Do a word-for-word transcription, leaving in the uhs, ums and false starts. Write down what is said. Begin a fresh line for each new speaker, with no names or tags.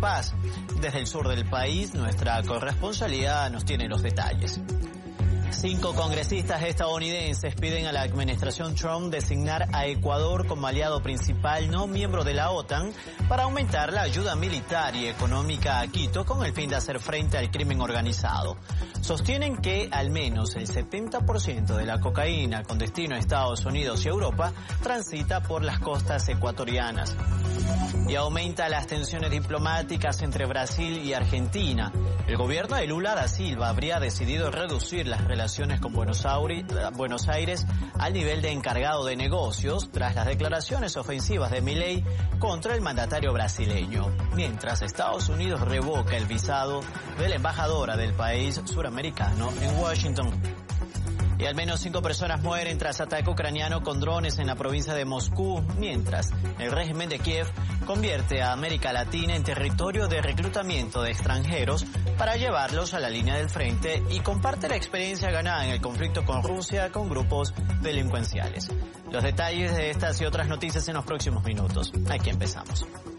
paz. Desde el sur del país, nuestra corresponsalía nos tiene los detalles. Cinco congresistas estadounidenses piden a la administración Trump designar a Ecuador como aliado principal no miembro de la OTAN para aumentar la ayuda militar y económica a Quito con el fin de hacer frente al crimen organizado. Sostienen que al menos el setenta por ciento de la cocaína con destino a Estados Unidos y Europa transita por las costas ecuatorianas. Y aumenta las tensiones diplomáticas entre Brasil y Argentina. El gobierno de Lula da Silva habría decidido reducir las relaciones con Buenos Aires al nivel de encargado de negocios tras las declaraciones ofensivas de Milei contra el mandatario brasileño, mientras Estados Unidos revoca el visado de la embajadora del país suramericano en Washington. Y al menos cinco personas mueren tras ataque ucraniano con drones en la provincia de Moscú, mientras el régimen de Kiev convierte a América Latina en territorio de reclutamiento de extranjeros para llevarlos a la línea del frente y comparte la experiencia ganada en el conflicto con Rusia con grupos delincuenciales. Los detalles de estas y otras noticias en los próximos minutos. Aquí empezamos.